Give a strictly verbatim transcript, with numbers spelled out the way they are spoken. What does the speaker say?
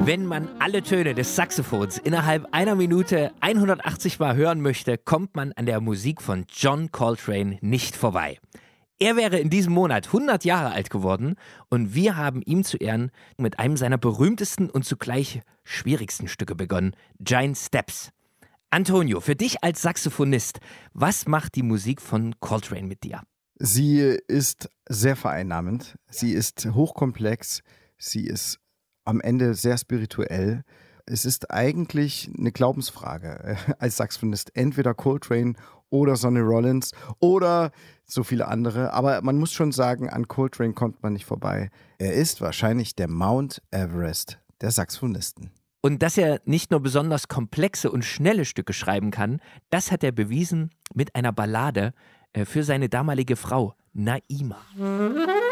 Wenn man alle Töne des Saxophons innerhalb einer Minute hundertachtzig Mal hören möchte, kommt man an der Musik von John Coltrane nicht vorbei. Er wäre in diesem Monat hundert Jahre alt geworden und wir haben ihm zu Ehren mit einem seiner berühmtesten und zugleich schwierigsten Stücke begonnen, Giant Steps. Antonio, für dich als Saxophonist, was macht die Musik von Coltrane mit dir? Sie ist sehr vereinnahmend, sie ist hochkomplex, sie ist am Ende sehr spirituell. Es ist eigentlich eine Glaubensfrage als Saxophonist. Entweder Coltrane oder Sonny Rollins oder so viele andere. Aber man muss schon sagen, an Coltrane kommt man nicht vorbei. Er ist wahrscheinlich der Mount Everest der Saxophonisten. Und dass er nicht nur besonders komplexe und schnelle Stücke schreiben kann, das hat er bewiesen mit einer Ballade für seine damalige Frau, Naima.